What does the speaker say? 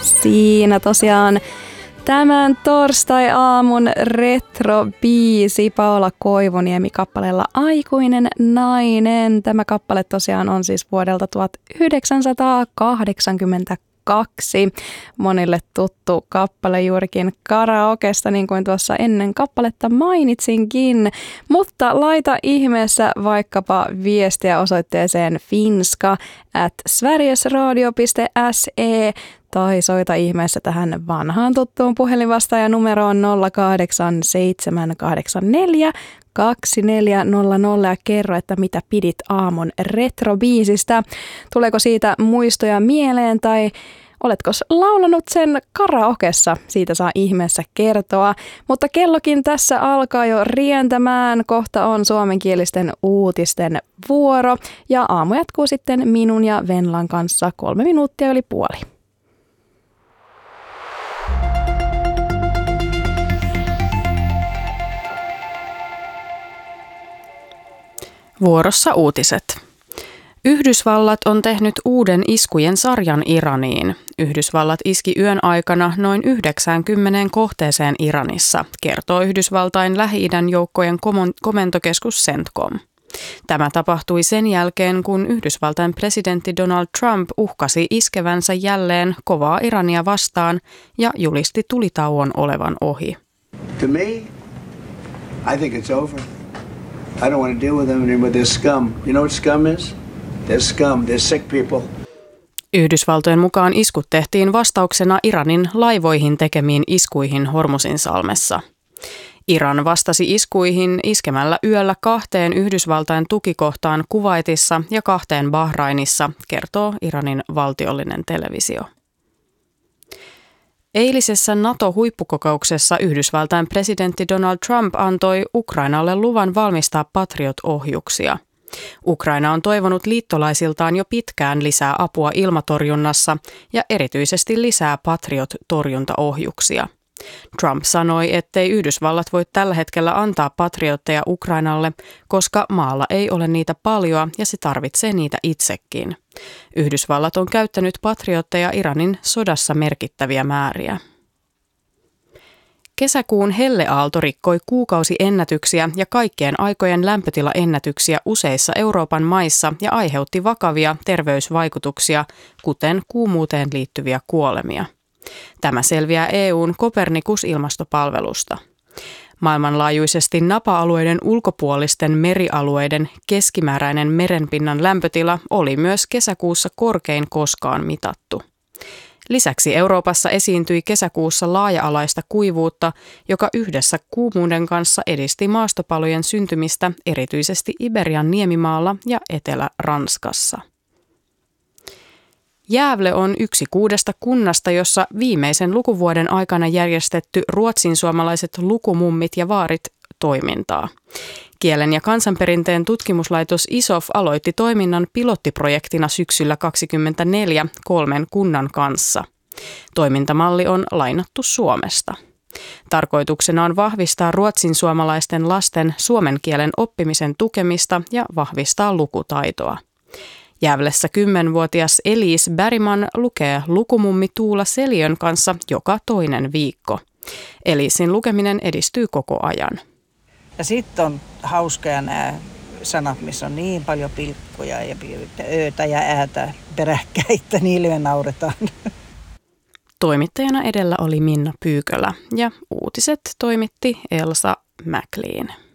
Siinä tosiaan tämän torstai-aamun retrobiisi Paula Koivuniemi kappaleella Aikuinen nainen. Tämä kappale tosiaan on siis vuodelta 1982. Monille tuttu kappale juurikin karaokesta, niin kuin tuossa ennen kappaletta mainitsinkin. Mutta laita ihmeessä vaikkapa viestiä osoitteeseen finska@sverigesradio.se tai soita ihmeessä tähän vanhaan tuttuun puhelinvastaajanumeroon 08784 2400 ja kerro, että mitä pidit aamun retrobiisistä. Tuleeko siitä muistoja mieleen tai oletko laulanut sen karaokessa? Siitä saa ihmeessä kertoa. Mutta kellokin tässä alkaa jo rientämään. Kohta on suomenkielisten uutisten vuoro ja aamu jatkuu sitten minun ja Venlan kanssa 3 minuuttia yli puoli. Vuorossa uutiset. Yhdysvallat on tehnyt uuden iskujen sarjan Iraniin. Yhdysvallat iski yön aikana noin 90 kohteeseen Iranissa, kertoo Yhdysvaltain Lähi-idän joukkojen komentokeskus CENTCOM. Tämä tapahtui sen jälkeen, kun Yhdysvaltain presidentti Donald Trump uhkasi iskevänsä jälleen kovaa Irania vastaan ja julisti tulitauon olevan ohi. To me, I think it's over. I don't want to deal with them anymore. They're scum. You know what scum is? They're scum. They're sick people. Yhdysvaltojen mukaan iskut tehtiin vastauksena Iranin laivoihin tekemiin iskuihin Hormuzinsalmessa. Iran vastasi iskuihin iskemällä yöllä 2 Yhdysvaltain tukikohtaan Kuwaitissa ja 2 Bahrainissa, kertoo Iranin valtiollinen televisio. Eilisessä NATO-huippukokouksessa Yhdysvaltain presidentti Donald Trump antoi Ukrainalle luvan valmistaa Patriot-ohjuksia. Ukraina on toivonut liittolaisiltaan jo pitkään lisää apua ilmatorjunnassa ja erityisesti lisää Patriot-torjuntaohjuksia. Trump sanoi, ettei Yhdysvallat voi tällä hetkellä antaa patriotteja Ukrainalle, koska maalla ei ole niitä paljoa ja se tarvitsee niitä itsekin. Yhdysvallat on käyttänyt patriotteja Iranin sodassa merkittäviä määriä. Kesäkuun helleaalto rikkoi kuukausiennätyksiä ja kaikkien aikojen lämpötilaennätyksiä useissa Euroopan maissa ja aiheutti vakavia terveysvaikutuksia, kuten kuumuuteen liittyviä kuolemia. Tämä selviää EU:n Copernicus-ilmastopalvelusta. Maailmanlaajuisesti napa-alueiden ulkopuolisten merialueiden keskimääräinen merenpinnan lämpötila oli myös kesäkuussa korkein koskaan mitattu. Lisäksi Euroopassa esiintyi kesäkuussa laaja-alaista kuivuutta, joka yhdessä kuumuuden kanssa edisti maastopalojen syntymistä erityisesti Iberian niemimaalla ja Etelä-Ranskassa. Gävle on yksi 6 kunnasta, jossa viimeisen lukuvuoden aikana järjestetty ruotsinsuomalaiset lukumummit ja vaarit toimintaa. Kielen ja kansanperinteen tutkimuslaitos ISOF aloitti toiminnan pilottiprojektina syksyllä 2024 3 kunnan kanssa. Toimintamalli on lainattu Suomesta. Tarkoituksena on vahvistaa ruotsinsuomalaisten lasten suomen kielen oppimisen tukemista ja vahvistaa lukutaitoa. Gävlessä 10-vuotias Elise Bergman lukee lukumummi Tuula Seliön kanssa joka toinen viikko. Elisin lukeminen edistyy koko ajan. Ja sitten on hauskoja nämä sanat, missä on niin paljon pilkkoja ja öötä ja äätä peräkkäitä, niille me nauretaan. Toimittajana edellä oli Minna Pyykölä ja uutiset toimitti Elsa McLean.